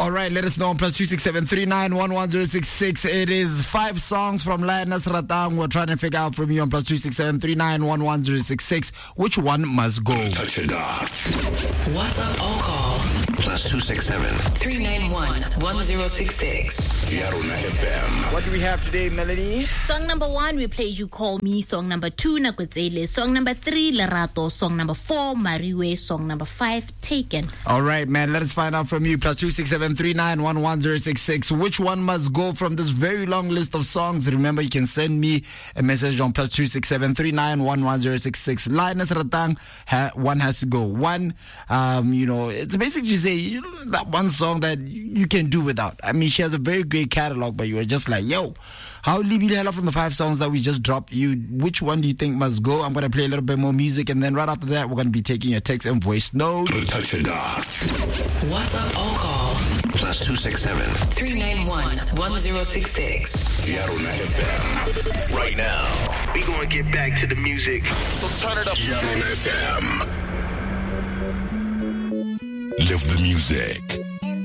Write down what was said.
All right, let us know on +267 39111066. It is 5 songs from Lioness Ratang. We're trying to figure out from you on +267 39111066 which one must go. Touch it off. WhatsApp or call +267 391-1066. Yaruna FM. What do we have today, Melanie? Song number 1, we played You Call Me. Song number 2, Nakwetsele. Song number 3, Lerato. Song number 4, Mariwe. Song number 5, Taken. All right, man, let us find out from you. +267 39111066. Which one must go from this very long list of songs? Remember, you can send me a message on +267 39111066. Lioness Ratang, one has to go. One, it's basically say that one song that you can do without. I mean, she has a very great catalog, but you were just like, yo, how leave the hell from the 5 songs that we just dropped you? Which one do you think must go? I'm going to play a little bit more music, and then right after that, we're going to be taking your text and voice notes. Touch it off. WhatsApp or call +267 391-1066. Yaruna FM. Right now, We gonna get back to the music. so turn it up. Yaruna FM. Live the music.